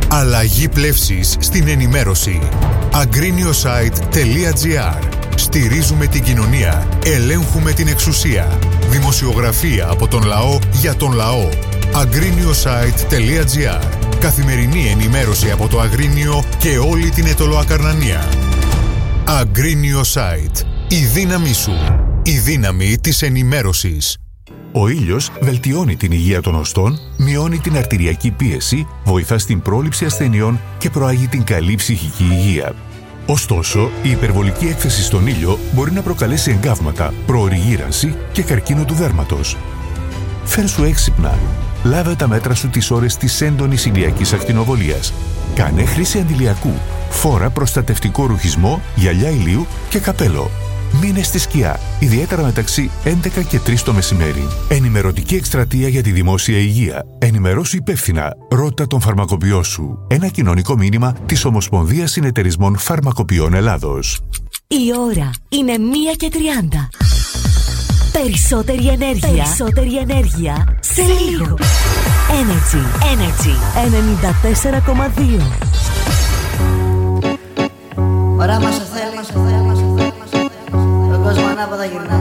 Αλλαγή πλεύσης στην ενημέρωση. Agrinio-site.gr. Στηρίζουμε την κοινωνία. Ελέγχουμε την εξουσία. Δημοσιογραφία από τον λαό για τον λαό. Agrinio-site.gr. Καθημερινή ενημέρωση από το Αγρίνιο και όλη την Αιτωλοακαρνανία. Agrinio-site. Η δύναμή σου. Η δύναμη της ενημέρωσης. Ο ήλιος βελτιώνει την υγεία των οστών, μειώνει την αρτηριακή πίεση, βοηθά στην πρόληψη ασθενειών και προάγει την καλή ψυχική υγεία. Ωστόσο, η υπερβολική έκθεση στον ήλιο μπορεί να προκαλέσει εγκάβματα, προωρή γύρανση και καρκίνο του δέρματος. Φέρσου έξυπνα. Λάβε τα μέτρα σου τις ώρες της έντονης ηλιακής ακτινοβολίας. Κάνε χρήση αντιλιακού. Φόρα προστατευτικό ρουχισμό, γυαλιά ηλίου και καπέλο. Μείνε στη σκιά, ιδιαίτερα μεταξύ 11 και 3 το μεσημέρι. Ενημερωτική εκστρατεία για τη δημόσια υγεία. Ενημερώσου υπεύθυνα. Ρώτα τον φαρμακοποιό σου. Ένα κοινωνικό μήνυμα της Ομοσπονδίας Συνεταιρισμών Φαρμακοποιών Ελλάδος. Η ώρα είναι 1:30. Περισσότερη ενέργεια σε λίγο. Energy 94,2. Ωραία μας θέλει. Τον κόσμο ανάποδα γυρνά.